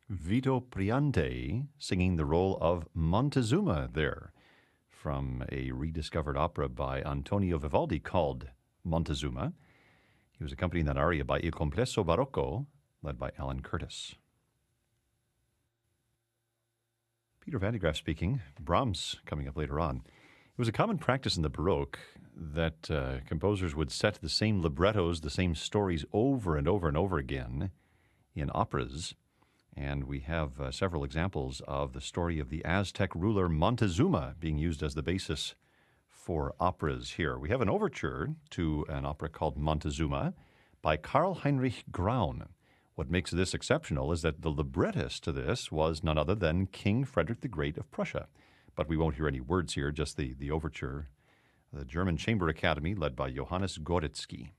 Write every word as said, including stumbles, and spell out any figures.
Vito Priante singing the role of Montezuma there from a rediscovered opera by Antonio Vivaldi called Montezuma. He was accompanying that aria by Il Complesso Barocco, led by Alan Curtis. Peter Van de Graaff speaking. Brahms coming up later on. It was a common practice in the Baroque that uh, composers would set the same librettos, the same stories over and over and over again in operas. And we have uh, several examples of the story of the Aztec ruler Montezuma being used as the basis for operas here. We have an overture to an opera called Montezuma by Karl Heinrich Graun. What makes this exceptional is that the librettist to this was none other than King Frederick the Great of Prussia. But we won't hear any words here, just the, the overture. The German Chamber Academy, led by Johannes Goretzky.